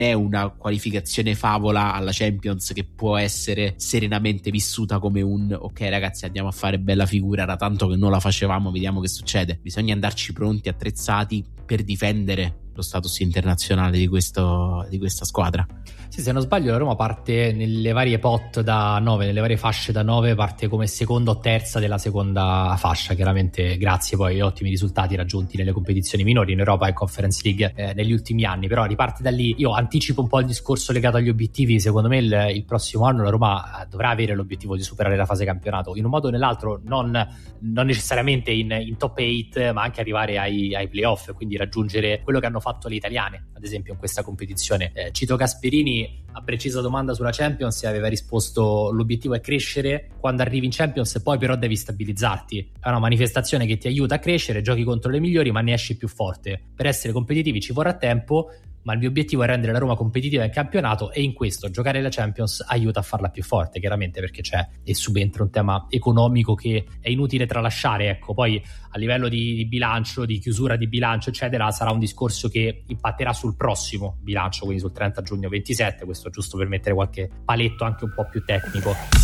è una qualificazione favola alla Champions che può essere serenamente vissuta come un ok ragazzi, andiamo a fare bella figura, era tanto che non la facevamo, vediamo che succede. Bisogna andarci pronti, attrezzati per difendere lo status internazionale di questa squadra. Sì, se non sbaglio la Roma parte nelle varie pot da 9, nelle varie fasce da 9, parte come seconda o terza della seconda fascia, chiaramente grazie poi agli ottimi risultati raggiunti nelle competizioni minori in Europa e Conference League negli ultimi anni, però riparte da lì. Io anticipo un po' il discorso legato agli obiettivi. Secondo me il prossimo anno la Roma dovrà avere l'obiettivo di superare la fase campionato in un modo o nell'altro, non necessariamente in top 8, ma anche arrivare ai playoff, quindi raggiungere quello che hanno fatto le italiane ad esempio in questa competizione. Cito Gasperini a precisa domanda sulla Champions e aveva risposto: l'obiettivo è crescere quando arrivi in Champions, poi però devi stabilizzarti, è una manifestazione che ti aiuta a crescere, giochi contro le migliori ma ne esci più forte. Per essere competitivi ci vorrà tempo, ma il mio obiettivo è rendere la Roma competitiva in campionato, e in questo giocare la Champions aiuta a farla più forte, chiaramente, perché c'è e subentra un tema economico che è inutile tralasciare. Ecco, poi a livello di bilancio, di chiusura di bilancio eccetera, sarà un discorso che impatterà sul prossimo bilancio, quindi sul 30 giugno 27, questo giusto per mettere qualche paletto anche un po' più tecnico.